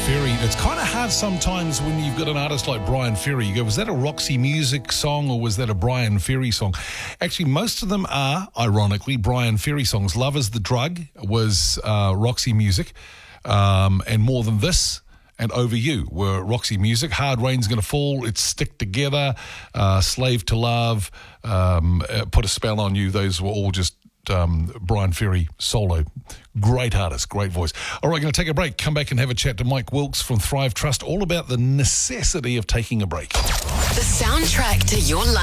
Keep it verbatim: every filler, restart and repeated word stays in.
Ferry. It's kind of hard sometimes when you've got an artist like Bryan Ferry. You go, was that a Roxy Music song or was that a Bryan Ferry song? Actually, most of them are, ironically, Bryan Ferry songs. Love is the Drug was uh, Roxy Music. Um, and More Than This and Over You were Roxy Music. Hard Rain's Gonna Fall, It's Stick Together, uh, Slave to Love, um, uh, Put a Spell on You. Those were all just Um, Bryan Ferry solo. Great artist, great voice. All right, going to take a break. Come back and have a chat to Mike Wilkes from Thrive Trust, all about the necessity of taking a break. The soundtrack to your lunch.